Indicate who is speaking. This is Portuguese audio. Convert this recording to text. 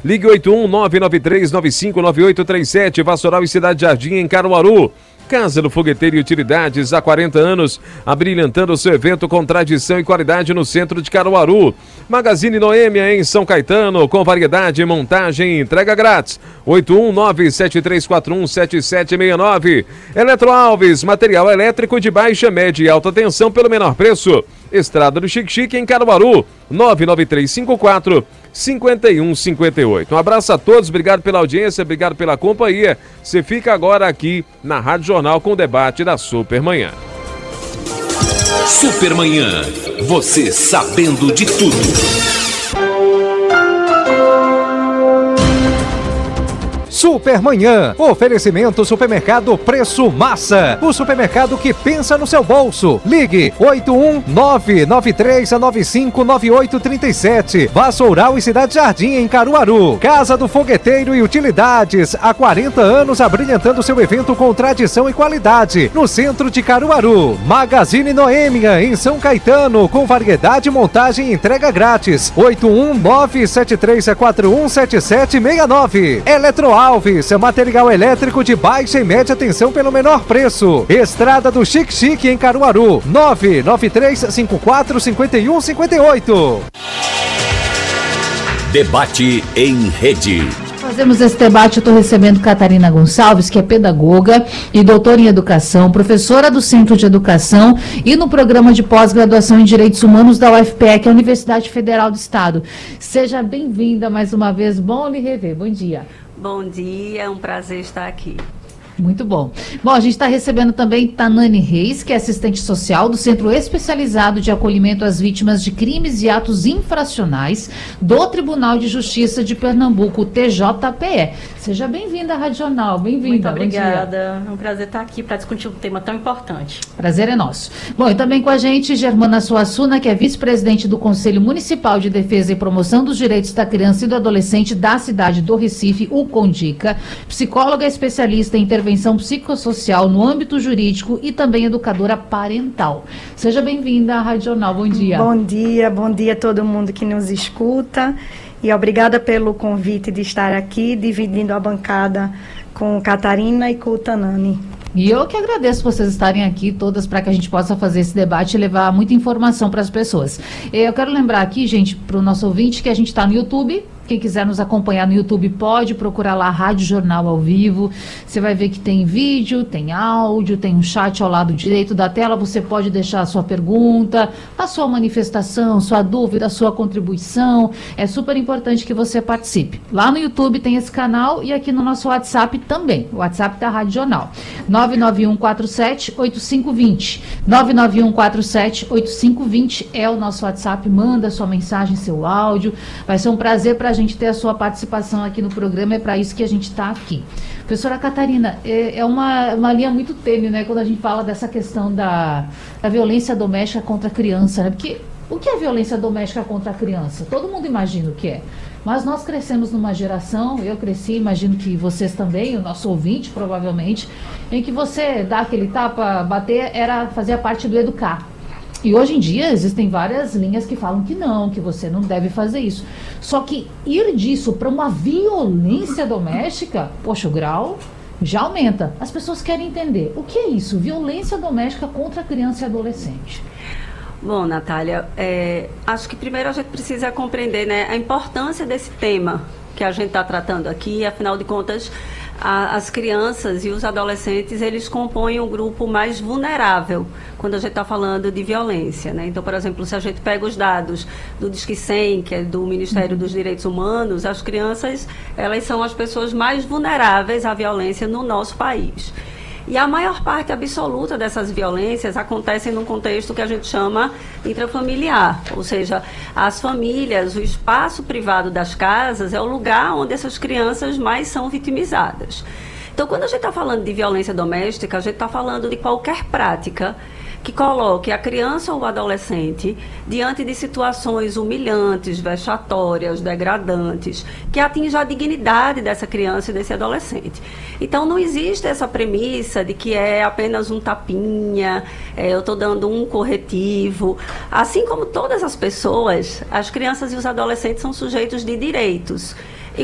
Speaker 1: Ligue 81-993-959837, Vassoural e Cidade Jardim, em Caruaru. Casa do Fogueteiro e Utilidades, há 40 anos, abrilhantando seu evento com tradição e qualidade no centro de Caruaru. Magazine Noêmia, em São Caetano, com variedade, montagem e entrega grátis. 819-7341-7769. Eletro Alves, material elétrico de baixa, média e alta tensão pelo menor preço. Estrada do Xique-Xique, em Caruaru, 99354-5158. Um abraço a todos, obrigado pela audiência, obrigado pela companhia. Você fica agora aqui na Rádio Jornal com o debate da Supermanhã.
Speaker 2: Supermanhã, você sabendo de tudo.
Speaker 3: Supermanhã, oferecimento Supermercado Preço Massa, o supermercado que pensa no seu bolso. Ligue 81993959837, Vassoural e Cidade Jardim, em Caruaru. Casa do Fogueteiro e Utilidades, há 40 anos abrilhantando seu evento com tradição e qualidade, no centro de Caruaru. Magazine Noêmia, em São Caetano, com variedade, montagem e entrega grátis. 81973417769. Eletro Alves, material elétrico de baixa e média tensão pelo menor preço. Estrada do Xique-Xique, em Caruaru, 99354-5158.
Speaker 2: Debate em rede.
Speaker 4: Fazemos esse debate, eu estou recebendo Catarina Gonçalves, que é pedagoga e doutora em educação, professora do Centro de Educação e no programa de pós-graduação em Direitos Humanos da UFPE, que é a Universidade Federal do Estado. Seja bem-vinda mais uma vez, bom lhe rever, bom dia.
Speaker 5: Bom dia, é um prazer estar aqui.
Speaker 4: Muito bom. Bom, a gente está recebendo também Tanane Reis, que é assistente social do Centro Especializado de Acolhimento às Vítimas de Crimes e Atos Infracionais do Tribunal de Justiça de Pernambuco, TJPE. Seja bem-vinda à Rádio Jornal, bem-vinda.
Speaker 5: Muito obrigada, é um prazer estar aqui para discutir um tema tão importante.
Speaker 4: Prazer é nosso. Bom, e também com a gente, Germana Suassuna, que é vice-presidente do Conselho Municipal de Defesa e Promoção dos Direitos da Criança e do Adolescente da cidade do Recife, o CONDICA, psicóloga especialista em intervenção psicossocial no âmbito jurídico e também educadora parental. Seja bem-vinda à Rádio Jornal, bom dia.
Speaker 6: Bom dia a todo mundo que nos escuta e obrigada pelo convite de estar aqui, dividindo a bancada com Catarina e com o Tanane.
Speaker 4: E eu que agradeço vocês estarem aqui todas para que a gente possa fazer esse debate e levar muita informação para as pessoas. Eu quero lembrar aqui, gente, para o nosso ouvinte, que a gente está no YouTube. Quem quiser nos acompanhar no YouTube pode procurar lá Rádio Jornal ao vivo. Você vai ver que tem vídeo, tem áudio, tem um chat ao lado direito da tela. Você pode deixar a sua pergunta, a sua manifestação, sua dúvida, a sua contribuição. É super importante que você participe. Lá no YouTube tem esse canal e aqui no nosso WhatsApp também. O WhatsApp da Rádio Jornal. 99147-8520. 99147-8520 é o nosso WhatsApp. Manda sua mensagem, seu áudio. Vai ser um prazer para a gente ter a sua participação aqui no programa, é para isso que a gente está aqui. Professora Catarina, é uma linha muito tênue, né, quando a gente fala dessa questão da violência doméstica contra a criança, né, porque o que é violência doméstica contra a criança? Todo mundo imagina o que é, mas nós crescemos numa geração, eu cresci, imagino que vocês também, o nosso ouvinte provavelmente, em que você dar aquele tapa, bater, fazia parte do educar. E hoje em dia existem várias linhas que falam que não, que você não deve fazer isso. Só que ir disso para uma violência doméstica, poxa, o grau já aumenta. As pessoas querem entender o que é isso, violência doméstica contra criança e adolescente.
Speaker 5: Bom, Natália, acho que primeiro a gente precisa compreender, né, a importância desse tema que a gente está tratando aqui. Afinal de contas, as crianças e os adolescentes, eles compõem o grupo mais vulnerável quando a gente está falando de violência, né? Então, por exemplo, se a gente pega os dados do Disque 100, que é do Ministério dos Direitos Humanos, as crianças, elas são as pessoas mais vulneráveis à violência no nosso país. E a maior parte absoluta dessas violências acontecem num contexto que a gente chama intrafamiliar, ou seja, as famílias, o espaço privado das casas é o lugar onde essas crianças mais são vitimizadas. Então, quando a gente está falando de violência doméstica, a gente está falando de qualquer prática que coloque a criança ou o adolescente diante de situações humilhantes, vexatórias, degradantes, que atinjam a dignidade dessa criança e desse adolescente. Então, não existe essa premissa de que é apenas um tapinha, eu estou dando um corretivo. Assim como todas as pessoas, as crianças e os adolescentes são sujeitos de direitos.